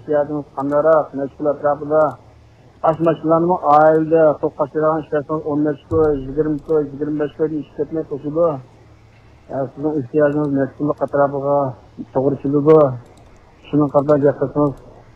ihtiyacınız kandarak, meşgul etrafında. Baş maşınlarımı ailede, tokaştıran işlerseniz 15 köy, 20 köy, 25 köy işletmeye koşuldu. Yani sizin ihtiyacınız meşgullük etrafına, doğruçuluğu, şunun kadar yapıyorsunuz.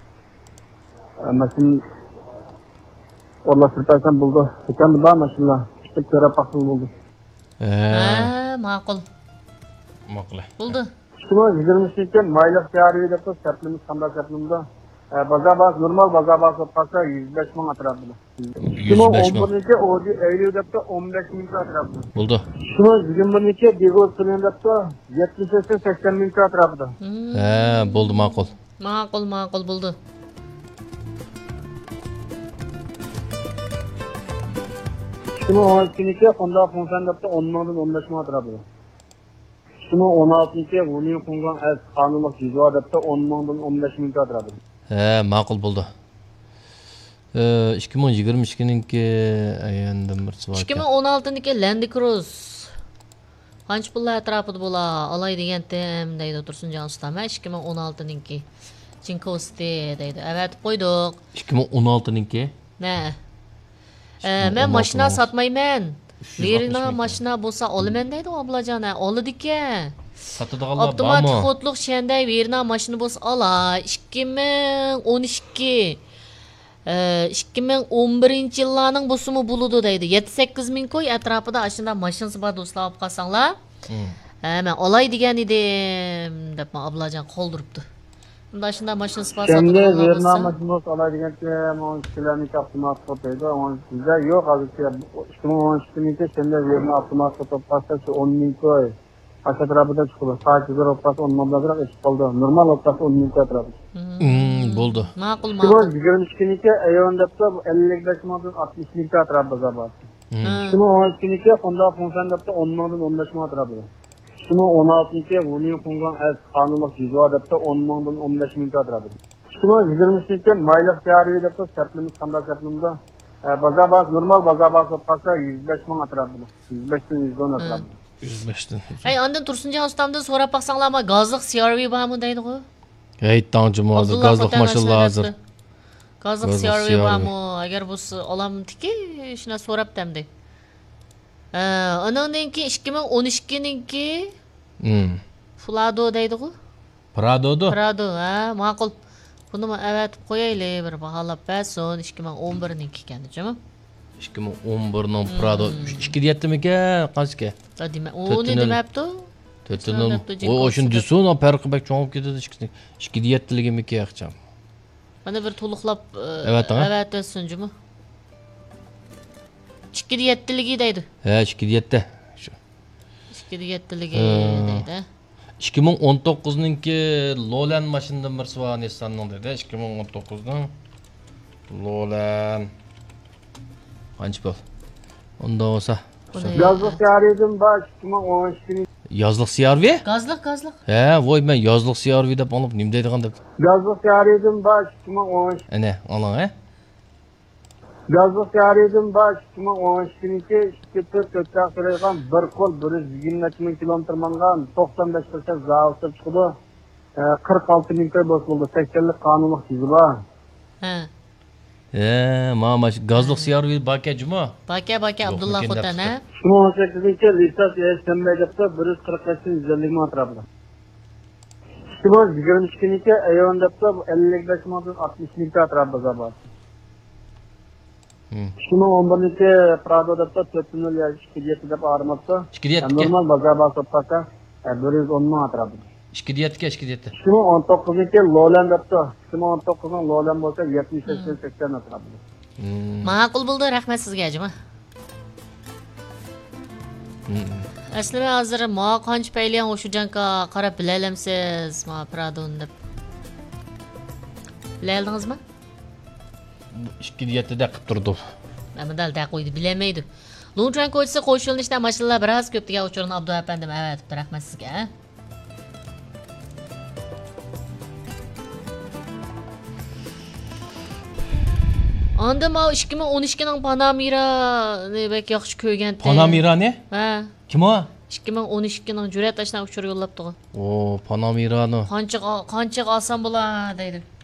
Mesela orla sırtarsan buldu. Seken daha maşallah. İşte köre paksız buldu. Maqul. Maqul. Buldu. Şunu 23'ten maylık tiyariyi de şartlımız kanda şartlımda. Bazabaz normal bazabaz olsa 105 bin atrafında. 105 bin. 11'deki oğlu Eylül'de 15 bin atrafında. Buldu. Şunu 22 Diego Süleyman'da 70-80 bin atrafında. Buldu maqul. Maqul buldu. Şunu 12'deki onda Fonsen'de 10 bin 15 bin atrafında. Şunu 16'daki Vuni'yi kungan az kanunluk yüzüadette 10 bin 15 bin atrafında. Maqul buldu. 2022'ninki endi bir sual. 2016'niki Land Cruise. Qancha pullar atrofida bo'la olay degandim deydi Tursunjon ustam. 2016'ninki Chinkosti deydi. Evet qo'ydik. 2016'ninki. Ne? Men mashina sotmayman. Verina mashina bo'lsa olaman deydi ablajon. Oladikan. Sotadiganlar bormi? Avtomatik xodliq shanday verina mashina bo'lsa ola. 2012 2011 yillarning bo'lsimi bo'ladi deydi. 7-8 ming ko'y atrofida ashunda mashinasi bor do'stlar olib qolsanglar. Men olay degan edim deb ablajon qoldiribdi. Bunda shunda mashinasi bor sotib olsa. Endi verna mashinasi olay degancha men kilometr avtomat sotaydi. Sizda yo'q hozircha 2012'ninki senda verna avtomat sotib qolsa 10 ming ko'y. Aşağı tarafında çıkıyor. Sadece bir optası 10 mablağı eşit kaldı. Normal optası 10 bin tarafı. Buldu. Maqul. Şimdi 22'ninki ayağında 55 mablağı 60 bin tarafı zaten. Şimdi 12'ninki onda Fonsen'de 10 mablağı 15 bin tarafı. Şimdi 16'ninki Vuni'yi kungan az kanunluk yüzüadette 10 mablağı 15 bin tarafı. Şimdi 22'ninki maylık tiyariyi de şartlımız kanda şartlımda. Bazabaz normal bazabaz optası 105 bin tarafı. 105 bin 110 tarafı. 105'ten. Hey, ondan Tursunjon ustamdan so'rab baqsanglarmi, gazliq CRV bormi deydi-ku? Hey, tangchim hozir gazliq mashina hozir. Gazliq CRV bormi? Agar bo'lsa olamdiki, shuna so'rabdim deydi. Ananki 2012ninki Flado deydi-ku? Prado, ma'qul. Buni evet qo'yaylik, bir baholab bersin 2011ninki ekan, 2011'ning Prado 2 deyaptimikan, qancha? Demak, uni demabdi. 4 o shuni desin, o farqi bak cho'ngib ketadi 2 deyaptiligimiki yaxsham. Mana bir to'liqlab evet desinjimi? 2 deyaptiligi deydi. 2 deyapti. Shu. 2 deyaptiligi deydi. 2019'ninki Lolan mashindan bir suva Nissan'ning dedi. 2019'ning Lolan qancha pul? Unda olsa. Yazlık yarıydım baş 2012'ninki. Yazlık CRV? Gazliq. Voy men yazlık CRV deb olib nima deydigan deb. Yazlık yarıydım baş 2012. Ana, alang Yazlık yarıydım baş 2012'ninki işte 4 sıraygan bir kol 120 bin kilometre mangan 95% zavutib çıkıdı. 46 bin köy bozuldu. 80'lik kanunluk yüzü var. Mama gazliq CRV baka juma. Baka Abdullah Xotan ha. 2018'ninki lisans SMB'de 145 bin 150 bin atrafında. 2022'ninki ayağında 55 bin 60 bin atrafında zaten. 2011'ninki Prado'da 400 ya 2 diyeti dep ağırmakta. Normal bazar basıpta 110 bin atrafında. 2 diyeti. 2019'ninki Lolan depti. 2019'ning Lolan bo'lsa 70-80 atrofida. Ma'qul bo'ldi, rahmat sizga ajima. Aslida hozir ma qancha payliyan o'shujanka qarab bilalamsiz, ma Pradon deb. Bilardingizmi? 2 diyetida qilib turdim. Amadal da qo'ydi, bilamaydi. Lungtran ko'chasi qo'shilishdan mashinalar biroz ko'p degan uchun Abdu apandim, evet, rahmat sizga. Onda ma 2012'ning Panamira'ni bek yaxshi ko'rgan. Panamira ne? Ha. Kim o? 2012'ning Jur'at tashdan uchur yo'llabdi. O, Panamira'ni. Qancha olsam bo'lar deydi.